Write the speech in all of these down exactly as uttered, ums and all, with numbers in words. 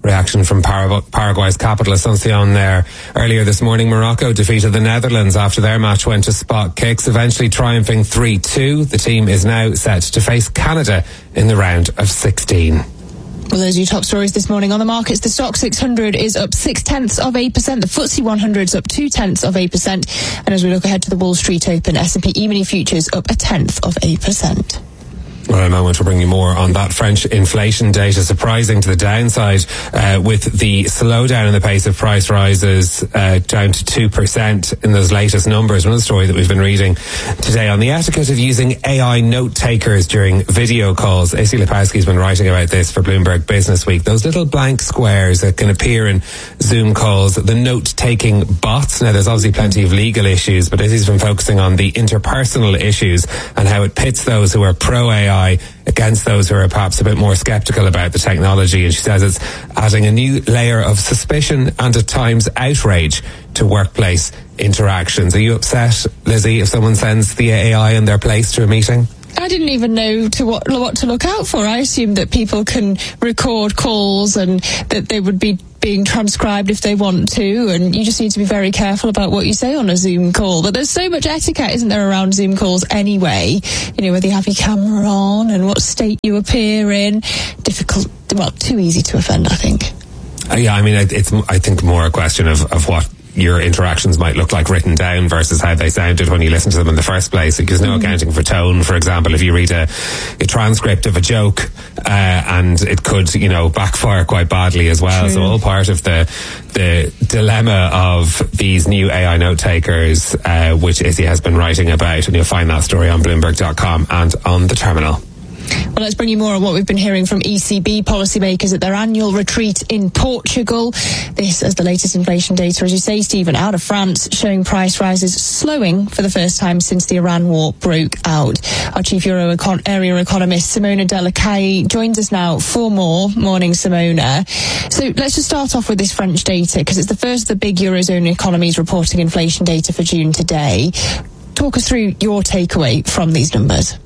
reaction from Par- Paraguay's capital Asuncion there. Earlier this morning, Morocco defeated the Netherlands after their match went to spot kicks, eventually triumphing three two. The team is now set to face Canada in the round of sixteen. Well, those are your top stories this morning on the markets. The Stock six hundred is up six tenths of a percent. The F T S E one hundred is up two tenths of a percent. And as we look ahead to the Wall Street Open, S and P E-mini futures up a tenth of a percent. Well, in a moment we'll bring you more on that French inflation data, surprising to the downside uh, with the slowdown in the pace of price rises uh, down to two percent in those latest numbers. One story that we've been reading today on the etiquette of using A I note takers during video calls. A C Lepowski's been writing about this for Bloomberg Business Week. Those little blank squares that can appear in Zoom calls, the note-taking bots. Now, there's obviously plenty of legal issues, but Izzy's been focusing on the interpersonal issues and how it pits those who are pro-A I against those who are perhaps a bit more sceptical about the technology. And she says it's adding a new layer of suspicion and at times outrage to workplace interactions. Are you upset, Lizzie, if someone sends the A I in their place to a meeting? I didn't even know to what what to look out for. I assumed that people can record calls and that they would be being transcribed if they want to, and you just need to be very careful about what you say on a Zoom call. But there's so much etiquette, isn't there, around Zoom calls anyway? You know, whether you have your camera on and what state you appear in. Difficult, well, too easy to offend, I think. Uh, yeah, I mean, it's, I think, more a question of, of what your interactions might look like written down versus how they sounded when you listen to them in the first place. There's no mm. accounting for tone, for example. If you read a, a transcript of a joke, uh, and it could, you know, backfire quite badly as well. True. So all part of the the dilemma of these new A I note takers, uh, which Izzy has been writing about, and you'll find that story on Bloomberg dot com and on the terminal. Well, let's bring you more on what we've been hearing from E C B policymakers at their annual retreat in Portugal. This as the latest inflation data, as you say, Stephen, out of France, showing price rises slowing for the first time since the Iran war broke out. Our chief Euro econ- area economist, Simona Delacaille, joins us now for more. Morning, Simona. So let's just start off with this French data, because it's the first of the big Eurozone economies reporting inflation data for June today. Talk us through your takeaway from these numbers.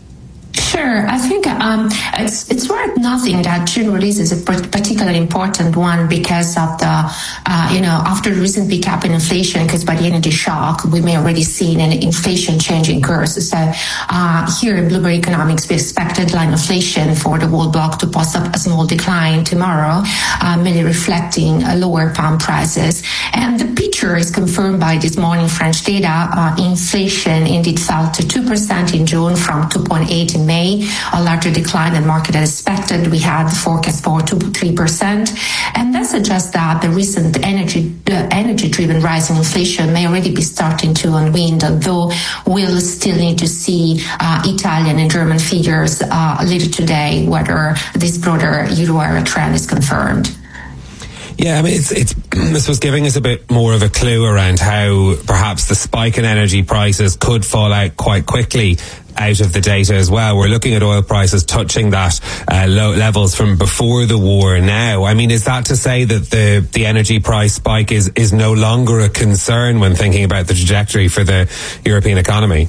Sure. I think um, it's it's worth noting that June release is a particularly important one because of the, uh, you know, after the recent pickup in inflation, because by the energy shock, we may already seen an inflation changing course. So uh, here in Bloomberg Economics, we expect headline inflation for the whole block to post up a small decline tomorrow, uh, mainly reflecting uh, lower pump prices. And the picture is confirmed by this morning French data. Uh, inflation indeed fell to two percent in June from two point eight in May, a larger decline than market had expected. We had the forecast for two to three percent. And that suggests that the recent energy uh, energy-driven rise in inflation may already be starting to unwind, although we'll still need to see uh, Italian and German figures uh, later today, whether this broader euro area trend is confirmed. Yeah, I mean, it's, it's, this was giving us a bit more of a clue around how perhaps the spike in energy prices could fall out quite quickly out of the data as well. We're looking at oil prices touching that uh, low levels from before the war now. I mean, is that to say that the, the energy price spike is, is no longer a concern when thinking about the trajectory for the European economy?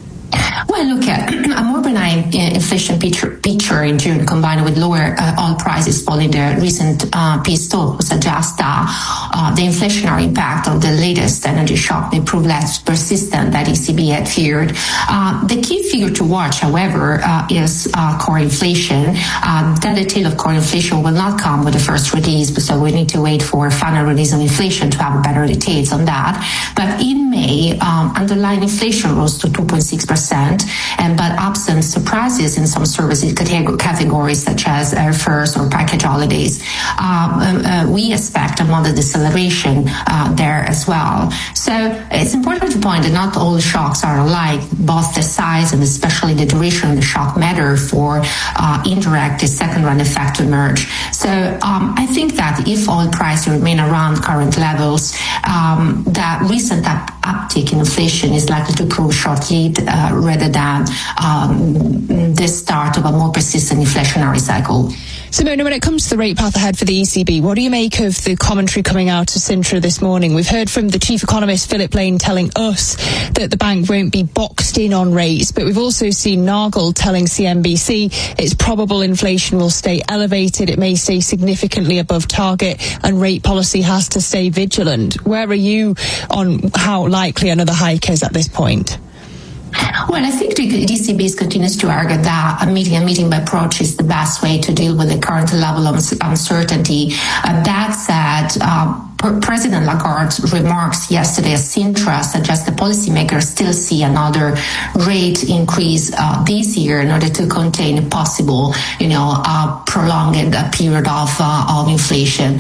Well, look, at a more benign inflation picture, picture in June combined with lower uh, oil prices following the recent uh, peace talk suggests that uh, the inflationary impact of the latest energy shock may prove less persistent than E C B had feared. Uh, the key figure to watch, however, uh, is uh, core inflation. Uh, the detail of core inflation will not come with the first release, so we need to wait for final release of inflation to have better details on that. But in May, um, underlying inflation rose to two point six percent. And but absent surprises in some services categories such as airfares or package holidays, um, uh, we expect a modest deceleration uh, there as well. So it's important to point that not all shocks are alike. Both the size and especially the duration of the shock matter for uh, indirect second-run effect to emerge. So um, I think that if oil prices remain around current levels, um, that recent up- uptick in inflation is likely to prove short-lived uh, rather than um, um, the start of a more persistent inflationary cycle. Simona, when it comes to the rate path ahead for the E C B, what do you make of the commentary coming out of Sintra this morning? We've heard from the chief economist, Philip Lane, telling us that the bank won't be boxed in on rates, but we've also seen Nagel telling C N B C it's probable inflation will stay elevated, it may stay significantly above target, and rate policy has to stay vigilant. Where are you on how likely another hike is at this point? Well, I think the E C B continues to argue that a meeting and meeting by approach is the best way to deal with the current level of uncertainty. Uh, that said, uh, President Lagarde's remarks yesterday at Sintra suggest the policymakers still see another rate increase uh, this year in order to contain a possible, you know, uh, prolonged uh, period of uh, of inflation.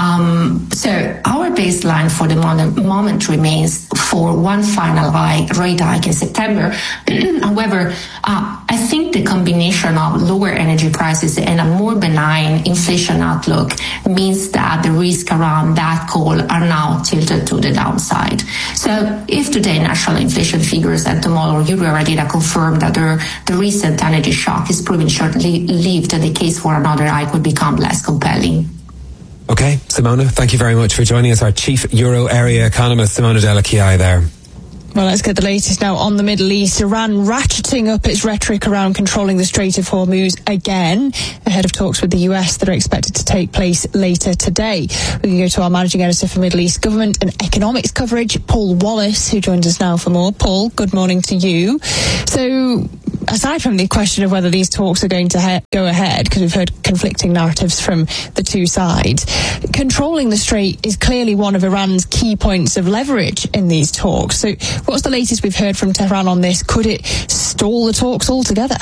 Um, so our baseline for the moment, moment remains for one final high, rate hike in September. However, uh, I think the combination of lower energy prices and a more benign inflation outlook means that the risk around that call are now tilted to the downside. So if today national inflation figures and tomorrow Euro data confirm that the, the recent energy shock is proving short-lived, the case for another hike would become less compelling. Okay, Simona, thank you very much for joining us. Our chief Euro area economist, Simona Della Chiai there. Well, let's get the latest now on the Middle East. Iran ratcheting up its rhetoric around controlling the Strait of Hormuz again, ahead of talks with the U S that are expected to take place later today. We can go to our managing editor for Middle East Government and Economics coverage, Paul Wallace, who joins us now for more. Paul, good morning to you. So, aside from the question of whether these talks are going to he- go ahead, because we've heard conflicting narratives from the two sides, controlling the Strait is clearly one of Iran's key points of leverage in these talks. So what's the latest we've heard from Tehran on this? Could it stall the talks altogether?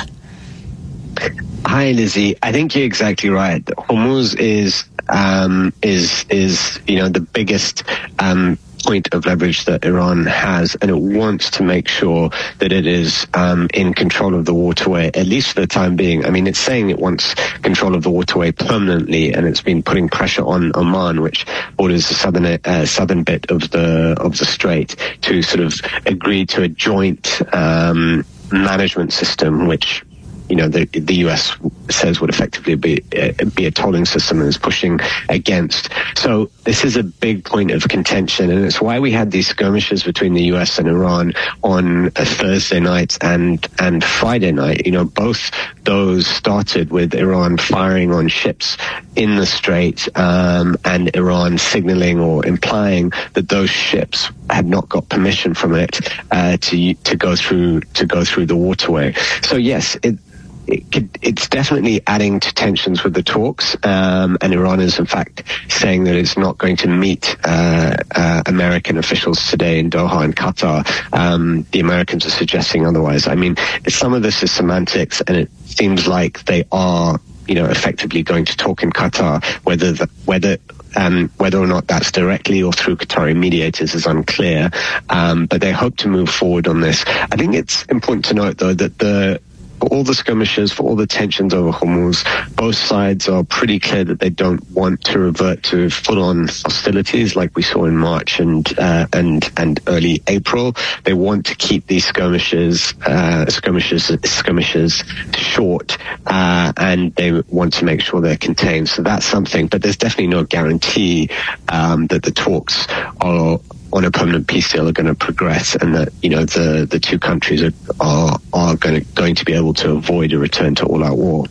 Hi, Lizzie. I think you're exactly right. Hormuz is um, is is you know the biggest um, point of leverage that Iran has, and it wants to make sure that it is um, in control of the waterway, at least for the time being. I mean, it's saying it wants control of the waterway permanently, and it's been putting pressure on Oman, which borders the southern uh, southern bit of the of the strait, to sort of agree to a joint um, management system, which, you know, the the U S says would effectively be uh, be a tolling system and is pushing against. So this is a big point of contention, and it's why we had these skirmishes between the U S and Iran on a Thursday night and and Friday night. You know, both those started with Iran firing on ships in the Strait, um, and Iran signaling or implying that those ships had not got permission from it uh, to to go through to go through the waterway. So yes, it. It could, it's definitely adding to tensions with the talks, um, and Iran is in fact saying that it's not going to meet uh, uh, American officials today in Doha and Qatar. Um, the Americans are suggesting otherwise. I mean, some of this is semantics, and it seems like they are, you know, effectively going to talk in Qatar. Whether the, whether Um, whether or not that's directly or through Qatari mediators is unclear, um, but they hope to move forward on this. I think it's important to note, though, that the for all the skirmishes, for all the tensions over Hormuz, both sides are pretty clear that they don't want to revert to full-on hostilities like we saw in March and uh, and and early April. They want to keep these skirmishes uh, skirmishes skirmishes short, uh, and they want to make sure they're contained. So that's something, but there's definitely no guarantee um, that the talks are on a permanent peace deal are going to progress, and that, you know, the the two countries are are, are going to going to be able to avoid a return to all-out war.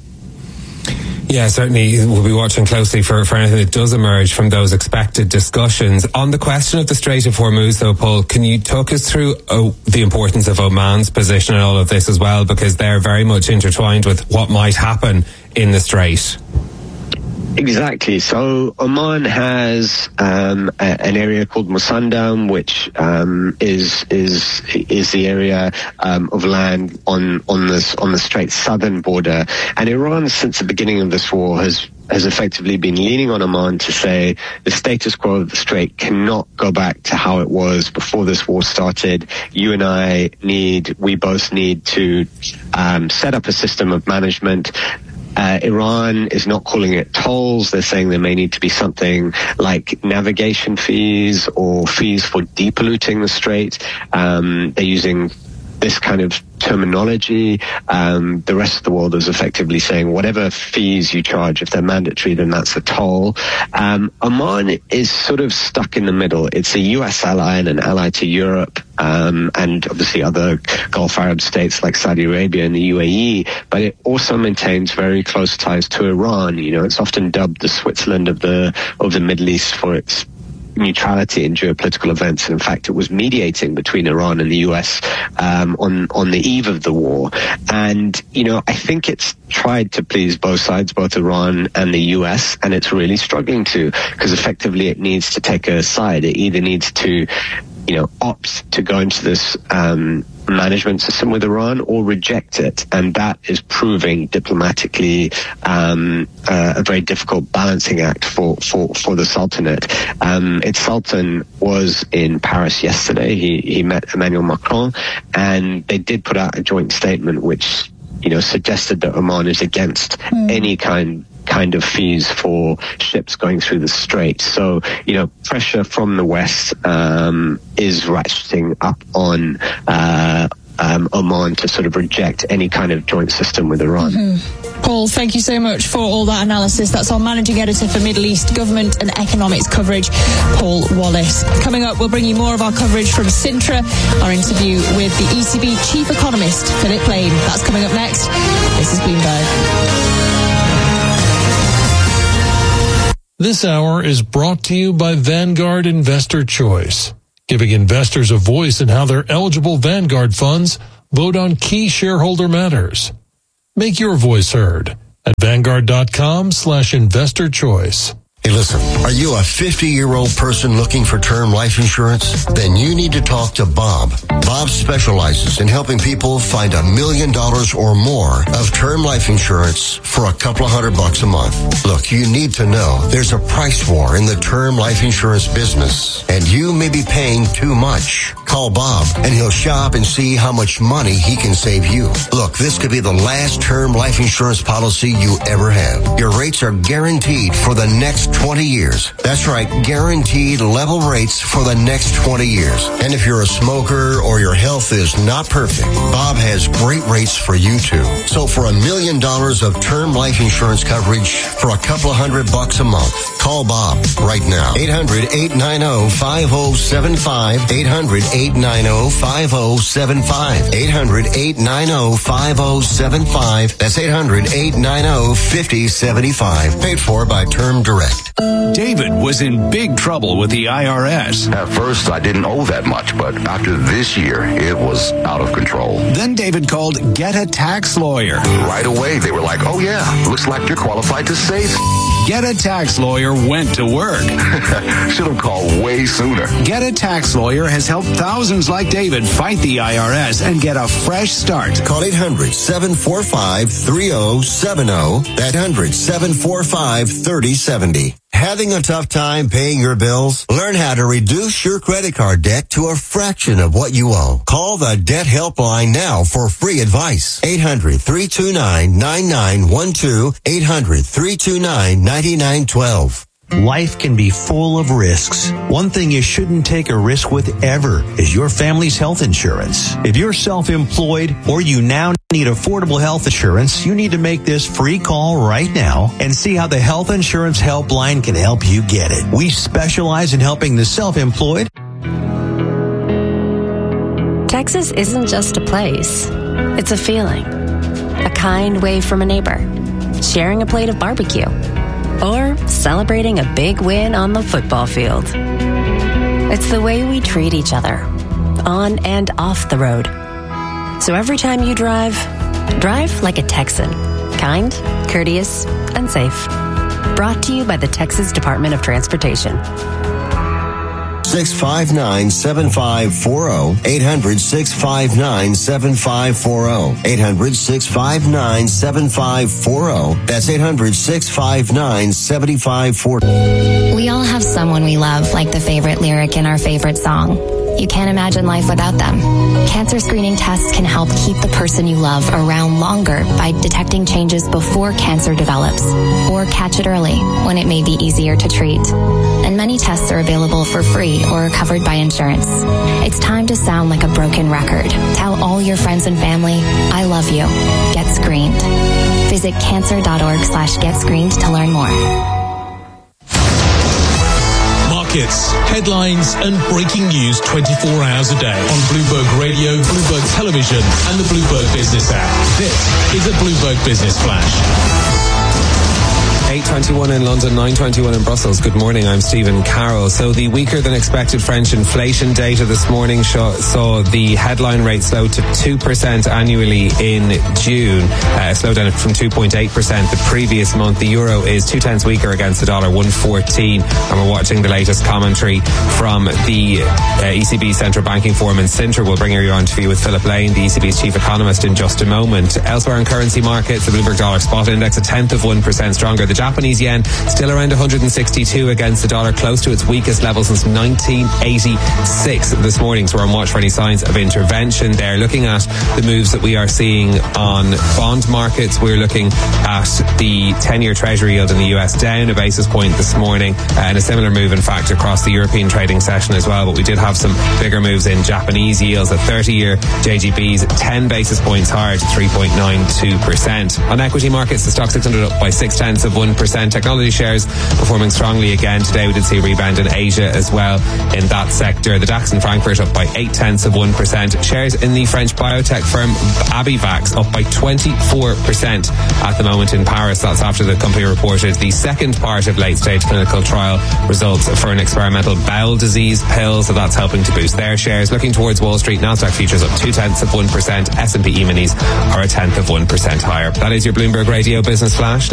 Yeah, certainly we'll be watching closely for, for anything that does emerge from those expected discussions. On the question of the Strait of Hormuz, though, Paul, can you talk us through oh, the importance of Oman's position in all of this as well, because they're very much intertwined with what might happen in the Strait? Exactly. So Oman has um, a, an area called Musandam, which um, is is is the area um, of land on on this on the Strait's southern border. And Iran, since the beginning of this war, has has effectively been leaning on Oman to say the status quo of the Strait cannot go back to how it was before this war started. You and I need, we both need to um, set up a system of management. Uh, Iran is not calling it tolls. They're saying there may need to be something like navigation fees or fees for depolluting the strait. Um, they're using this kind of terminology. Um, the rest of the world is effectively saying whatever fees you charge, if they're mandatory, then that's a toll. Um, Oman is sort of stuck in the middle. It's a U S ally and an ally to Europe, um, and obviously other Gulf Arab states like Saudi Arabia and the U A E, but it also maintains very close ties to Iran. You know, it's often dubbed the Switzerland of the of the Middle East for its neutrality in geopolitical events, and in fact it was mediating between Iran and the U S um, on on the eve of the war. And you know, I think it's tried to please both sides, both Iran and the U S, and it's really struggling to, because effectively it needs to take a side. It either needs to, you know, opt to go into this um, management system with Iran or reject it, and that is proving diplomatically um, uh, a very difficult balancing act for for, for the Sultanate. Um, its Sultan was in Paris yesterday. He he met Emmanuel Macron, and they did put out a joint statement which, you know, suggested that Oman is against mm. any kind kind of fees for ships going through the strait. So, you know, pressure from the West um, is ratcheting up on uh, um, Oman to sort of reject any kind of joint system with Iran. Mm-hmm. Paul, thank you so much for all that analysis. That's our managing editor for Middle East Government and Economics coverage, Paul Wallace. Coming up, we'll bring you more of our coverage from Sintra, our interview with the E C B Chief Economist, Philip Lane. That's coming up next. This is Bloomberg. This hour is brought to you by Vanguard Investor Choice, giving investors a voice in how their eligible Vanguard funds vote on key shareholder matters. Make your voice heard at Vanguard.com slash investor choice. Hey, listen, are you a fifty-year-old person looking for term life insurance? Then you need to talk to Bob. Bob specializes in helping people find a million dollars or more of term life insurance for a couple of hundred bucks a month. Look, you need to know there's a price war in the term life insurance business, and you may be paying too much. Call Bob, and he'll shop and see how much money he can save you. Look, this could be the last term life insurance policy you ever have. Your rates are guaranteed for the next twenty years. That's right, guaranteed level rates for the next twenty years. And if you're a smoker or your health is not perfect, Bob has great rates for you too. So for a million dollars of term life insurance coverage for a couple of hundred bucks a month, call Bob right now. eight hundred, eight nine zero, five zero seven five. eight hundred, eight nine zero, five zero seven five. eight hundred, eight nine zero, five zero seven five. That's eight hundred, eight nine zero, five zero seven five. Paid for by Term Direct. David was in big trouble with the I R S. At first, I didn't owe that much, but after this year, it was out of control. Then David called Get a Tax Lawyer. Right away, they were like, oh yeah, looks like you're qualified to save. Get a Tax Lawyer went to work. Should have called way sooner. Get a Tax Lawyer has helped thousands like David fight the I R S and get a fresh start. Call eight hundred, seven four five, three zero seven zero. That's eight hundred, seven four five, three zero seven zero. Having a tough time paying your bills? Learn how to reduce your credit card debt to a fraction of what you owe. Call the Debt Helpline now for free advice. eight hundred, three two nine, nine nine one two. eight hundred, three two nine, nine nine one two. Life can be full of risks. One thing you shouldn't take a risk with ever is your family's health insurance. If you're self-employed or you now need affordable health insurance, you need to make this free call right now and see how the Health Insurance Helpline can help you get it. We specialize in helping the self-employed. Texas isn't just a place. It's a feeling. A kind wave from a neighbor. Sharing a plate of barbecue. Or celebrating a big win on the football field. It's the way we treat each other, on and off the road. So every time you drive, drive like a Texan. Kind, courteous, and safe. Brought to you by the Texas Department of Transportation. six five nine, seven five four zero. eight hundred, six five nine, seven five four zero. eight hundred, six five nine, seven five four zero. That's eight hundred, six five nine, seven five four zero. We all have someone we love, like the favorite lyric in our favorite song. You can't imagine life without them. Cancer screening tests can help keep the person you love around longer by detecting changes before cancer develops, or catch it early when it may be easier to treat. And many tests are available for free or are covered by insurance. It's time to sound like a broken record. Tell all your friends and family, I love you. Get screened. Visit cancer.org slash get screened to learn more. Markets, headlines and breaking news twenty-four hours a day on Bloomberg Radio, Bloomberg Television and the Bloomberg Business app. This is a Bloomberg Business Flash. eight twenty-one in London, nine twenty-one in Brussels. Good morning, I'm Stephen Carroll. So the weaker than expected French inflation data this morning saw, saw the headline rate slow to two percent annually in June, uh, slowed down from two point eight percent the previous month. The euro is two tenths weaker against the dollar, one fourteen, and we're watching the latest commentary from the uh, E C B Central Banking Forum in Sintra. We'll bring you on to view with Philip Lane, the E C B's chief economist, in just a moment. Elsewhere in currency markets, the Bloomberg dollar spot index a tenth of one percent stronger. The Japanese yen still around one hundred sixty-two against the dollar, close to its weakest level since nineteen eighty-six this morning. So we're on watch for any signs of intervention there. Looking at the moves that we are seeing on bond markets, we're looking at the ten-year Treasury yield in the U S down a basis point this morning, and a similar move in fact across the European trading session as well. But we did have some bigger moves in Japanese yields. At thirty-year J G Bs ten basis points higher to three point nine two percent. On equity markets, the stock six hundred up by six tenths of one percent. Technology shares performing strongly again today. We did see a rebound in Asia as well in that sector. The DAX in Frankfurt up by eight tenths of one percent. Shares in the French biotech firm Abivax up by twenty-four percent at the moment in Paris. That's after the company reported the second part of late-stage clinical trial results for an experimental bowel disease pill, so that's helping to boost their shares. Looking towards Wall Street, Nasdaq futures up two tenths of one percent. S and P E-minis are a tenth of one percent higher. That is your Bloomberg Radio Business Flash.